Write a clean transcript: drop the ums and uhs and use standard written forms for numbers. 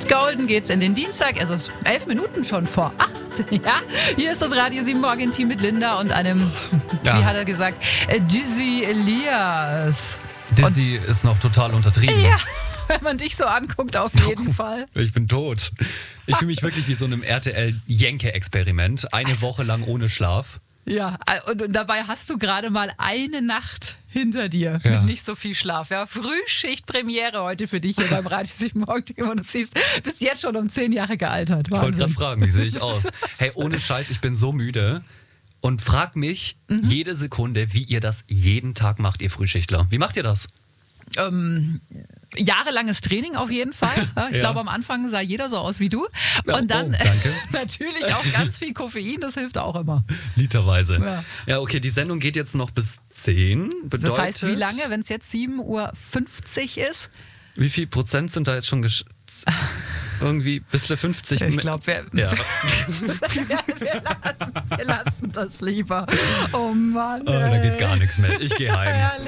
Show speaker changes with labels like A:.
A: Mit Golden geht's in den Dienstag. Es ist 11 Minuten schon vor 8. Ja, hier ist das Radio 7 Morgen-Team mit Linda und einem, wie hat er gesagt, Dizzy Elias.
B: Dizzy ist noch total untertrieben.
A: Ja, wenn man dich so anguckt, auf jeden Fall.
B: Ich bin tot. Ich fühle mich wirklich wie so einem RTL-Jenke-Experiment. Eine Woche lang ohne Schlaf.
A: Ja, und dabei hast du gerade mal eine Nacht hinter dir
B: Ja.
A: mit nicht so viel Schlaf. Ja, Frühschicht-Premiere heute für dich hier beim Radio 7 Morgen-Team. Und du siehst, bist jetzt schon um 10 Jahre gealtert.
B: Ich wollte
A: Wahnsinn.
B: gerade fragen, wie sehe ich aus? Hey, ohne Scheiß, ich bin so müde und frag mich jede Sekunde, wie ihr das jeden Tag macht, ihr Frühschichtler. Wie macht ihr das?
A: Jahrelanges Training auf jeden Fall. Ja, ich
B: Ja.
A: glaube, am Anfang sah jeder so aus wie du.
B: Ja,
A: Und dann
B: danke.
A: natürlich auch ganz viel Koffein, das hilft auch immer.
B: Literweise.
A: Ja.
B: Ja, okay, die Sendung geht jetzt noch bis 10. Bedeutet,
A: Das heißt, wie lange, wenn es jetzt 7:50 Uhr ist?
B: Wie viel Prozent sind da jetzt schon irgendwie bis 50?
A: Ich glaube,
B: Ja.
A: wir lassen das lieber. Oh Mann.
B: Oh, da geht gar nichts mehr. Ich gehe heim.
A: Herrlich.